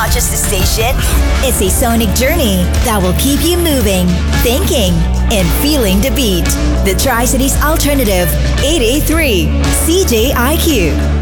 not just a station, it's a sonic journey that will keep you moving, thinking, and feeling the beat. The Tri-Cities Alternative, 883 CJIQ.